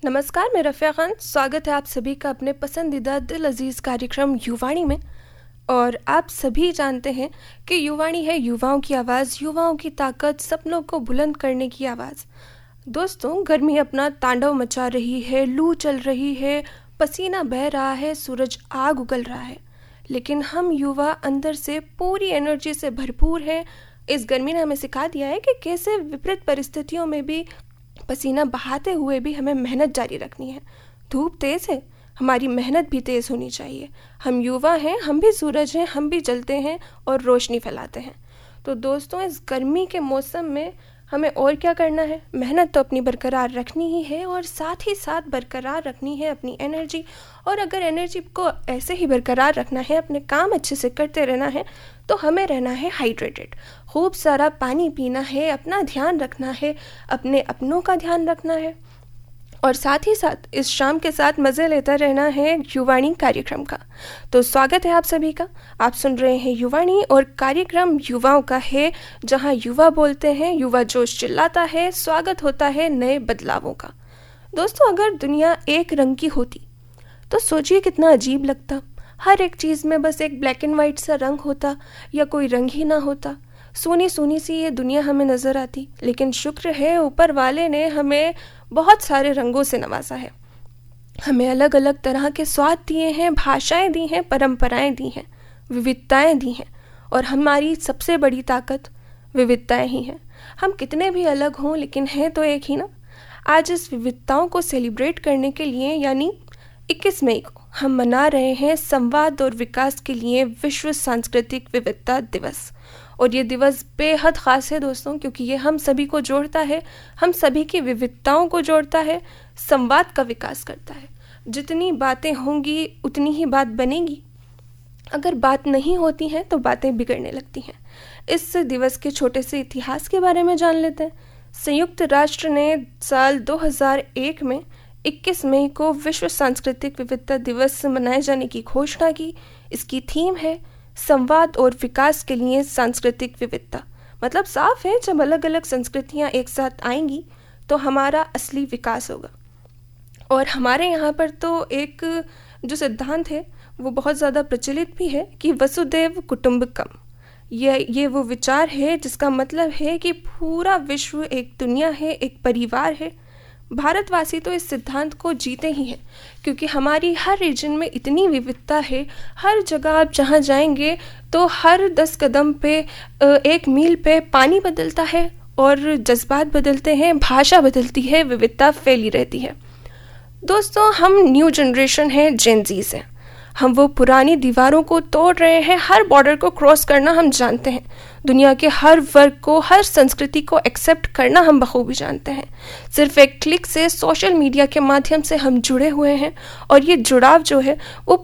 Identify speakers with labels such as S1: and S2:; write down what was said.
S1: नमस्कार, मैं रफ़िया खान। स्वागत है आप सभी का अपने पसंदीदा दिल अजीज़ कार्यक्रम युवाणी में। और आप सभी जानते हैं कि युवाणी है युवाओं की आवाज़, युवाओं की ताकत, सपनों को बुलंद करने की आवाज़। दोस्तों, गर्मी अपना तांडव मचा रही है, लू चल रही है, पसीना बह रहा है, सूरज आग उगल रहा है, लेकिन हम युवा अंदर से पूरी एनर्जी से भरपूर हैं। इस गर्मी ने हमें सिखा दिया है कि कैसे विपरीत परिस्थितियों में भी पसीना बहाते हुए भी हमें मेहनत जारी रखनी है। धूप तेज़ है, हमारी मेहनत भी तेज़ होनी चाहिए। हम युवा हैं, हम भी सूरज हैं, हम भी जलते हैं और रोशनी फैलाते हैं। तो दोस्तों, इस गर्मी के मौसम में हमें और क्या करना है? मेहनत तो अपनी बरकरार रखनी ही है और साथ ही साथ बरकरार रखनी है अपनी एनर्जी। और अगर एनर्जी को ऐसे ही बरकरार रखना है, अपने काम अच्छे से करते रहना है, तो हमें रहना है हाइड्रेटेड। खूब सारा पानी पीना है, अपना ध्यान रखना है, अपने अपनों का ध्यान रखना है और साथ ही साथ इस शाम के साथ मज़े लेता रहना है युवाणी कार्यक्रम का। तो स्वागत है आप सभी का। आप सुन रहे हैं युवाणी और कार्यक्रम युवाओं का है, जहां युवा बोलते हैं, युवा जोश चिल्लाता है, स्वागत होता है नए बदलावों का। दोस्तों, अगर दुनिया एक रंग की होती तो सोचिए कितना अजीब लगता। हर एक चीज़ में बस एक ब्लैक एंड वाइट सा रंग होता या कोई रंग ही ना होता। सोनी सोनी सी ये दुनिया हमें नज़र आती। लेकिन शुक्र है ऊपर वाले ने हमें बहुत सारे रंगों से नवाजा है। हमें अलग अलग तरह के स्वाद दिए हैं, भाषाएं दी हैं, परंपराएं दी हैं, विविधताएं दी हैं। और हमारी सबसे बड़ी ताकत विविधताएं ही हैं। हम कितने भी अलग हों, लेकिन हैं तो एक ही ना। आज इस विविधताओं को सेलिब्रेट करने के लिए, यानी 21 मई को हम मना रहे हैं संवाद और विकास के लिए विश्व सांस्कृतिक विविधता दिवस। और ये दिवस बेहद ख़ास है दोस्तों, क्योंकि ये हम सभी को जोड़ता है, हम सभी की विविधताओं को जोड़ता है, संवाद का विकास करता है। जितनी बातें होंगी उतनी ही बात बनेगी। अगर बात नहीं होती है तो बातें बिगड़ने लगती हैं। इस दिवस के छोटे से इतिहास के बारे में जान लेते हैं। संयुक्त राष्ट्र ने साल 2001 में 21 मई को विश्व सांस्कृतिक विविधता दिवस मनाए जाने की घोषणा की। इसकी थीम है संवाद और विकास के लिए सांस्कृतिक विविधता। मतलब साफ है, जब अलग अलग संस्कृतियां एक साथ आएंगी तो हमारा असली विकास होगा। और हमारे यहाँ पर तो एक जो सिद्धांत है वो बहुत ज़्यादा प्रचलित भी है कि वसुदैव कुटुंबकम। ये वो विचार है जिसका मतलब है कि पूरा विश्व एक दुनिया है, एक परिवार है। भारतवासी तो इस सिद्धांत को जीते ही हैं, क्योंकि हमारी हर रीजन में इतनी विविधता है। हर जगह आप जहाँ जाएंगे तो हर 10 कदम पे, 1 मील पे पानी बदलता है और जज्बात बदलते हैं, भाषा बदलती है, विविधता फैली रहती है। दोस्तों, हम न्यू जनरेशन है, जेन ज़ीज़ हैं। हम वो पुरानी दीवारों को तोड़ रहे हैं, हर बॉर्डर को क्रॉस करना हम जानते हैं। दुनिया के हर वर्ग को, हर संस्कृति को एक्सेप्ट करना हम बखूबी जानते हैं। सिर्फ एक क्लिक से सोशल मीडिया के माध्यम से हम जुड़े हुए हैं और ये जुड़ाव जो है वो